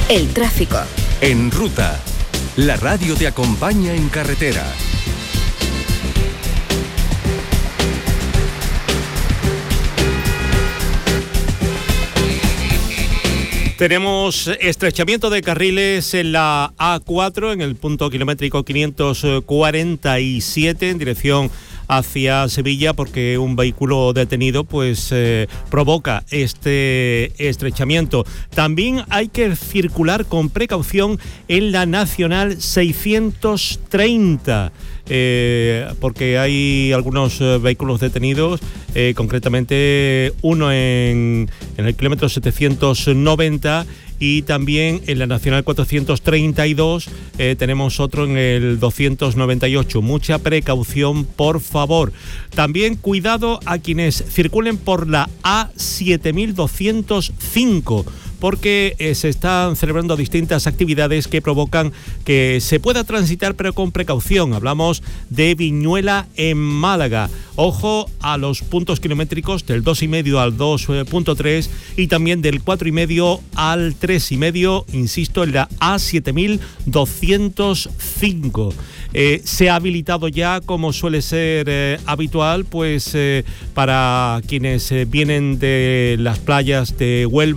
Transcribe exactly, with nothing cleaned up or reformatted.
El tráfico. En Ruta, la radio te acompaña en carretera. Tenemos estrechamiento de carriles en la A cuatro, en el punto kilométrico quinientos cuarenta y siete, en dirección hacia Sevilla, porque un vehículo detenido pues eh, provoca este estrechamiento. También hay que circular con precaución en la Nacional seiscientos treinta. Eh, porque hay algunos eh, vehículos detenidos, eh, concretamente uno en, en el kilómetro setecientos noventa, y también en la Nacional cuatrocientos treinta y dos eh, tenemos otro en el doscientos noventa y ocho. Mucha precaución, por favor. También cuidado a quienes circulen por la A siete mil doscientos cinco, porque eh, se están celebrando distintas actividades que provocan que se pueda transitar, pero con precaución. Hablamos de Viñuela en Málaga. Ojo a los puntos kilométricos del dos coma cinco al dos punto tres y también del cuatro coma cinco al tres coma cinco, insisto, en la A siete mil doscientos cinco. Eh, se ha habilitado ya, como suele ser eh, habitual, pues eh, para quienes eh, vienen de las playas de Huelva,